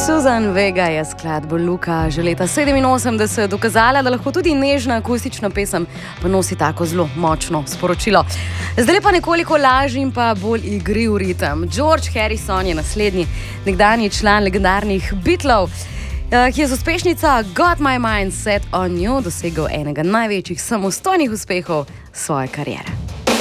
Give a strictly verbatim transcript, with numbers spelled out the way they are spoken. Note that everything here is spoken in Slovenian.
Suzanne Vega je skladbo Luka že leta sedeminosemdeset dokazala, da lahko tudi nežna akustična pesem pa nosi tako zelo močno sporočilo. Zdaj pa nekoliko lažji in pa bolj igriv ritem. George Harrison je naslednji nekdanji član legendarnih Beatlov, ki je z uspešnica Got My Mind Set On You dosegel enega največjih samostojnih uspehov svoje kariere.